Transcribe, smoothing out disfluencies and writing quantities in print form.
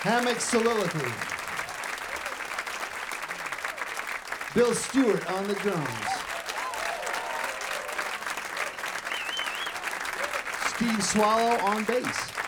Hammock Soliloquy. Bill Stewart on the drums. Steve Swallow on bass.